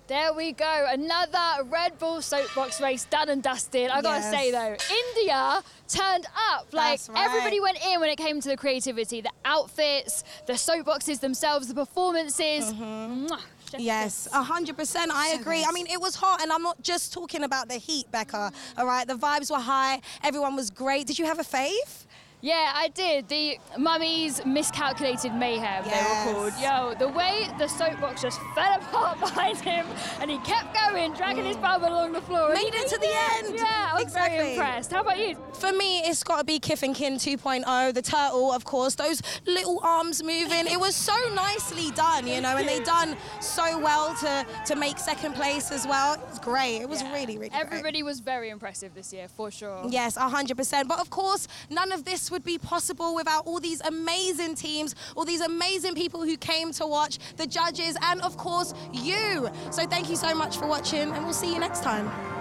There we go. Another Red Bull soapbox race done and dusted. I gotta say though, India turned up. Like everybody went in when it came to the creativity, the outfits, the soapboxes themselves, the performances. Yes, 100%. I agree. I mean, it was hot, and I'm not just talking about the heat, Becca. All right, the vibes were high. Everyone was great. Did you have a fave? Yeah, I did. The Mummies Miscalculated Mayhem, they were called. Yo, the way the soapbox just fell apart behind him and he kept going, dragging his bum along the floor. Made it to the end. Yeah, I was very impressed. How about you? For me, it's got to be Kith and Kin 2.0, the turtle, of course. Those little arms moving. It was so nicely done, you know, and they done so well to make second place as well. It was great. It was really, really Everybody was very impressive this year, for sure. Yes, 100%. But of course, none of this would be possible without all these amazing teams, all these amazing people who came to watch, the judges, and of course, you. So thank you so much for watching, and we'll see you next time.